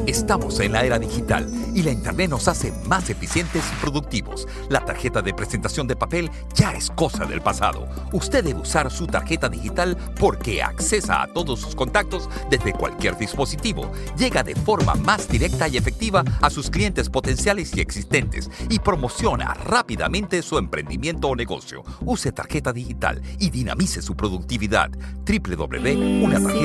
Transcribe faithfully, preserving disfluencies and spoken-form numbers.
Estamos en la era digital y la Internet nos hace más eficientes y productivos. La tarjeta de presentación de papel ya es cosa del pasado. Usted debe usar su tarjeta digital porque accesa a todos sus contactos desde cualquier dispositivo. Llega de forma más directa y efectiva a sus clientes potenciales y existentes y promociona rápidamente su emprendimiento o negocio. Use tarjeta digital y dinamice su productividad. doble u doble u doble u punto una tarjeta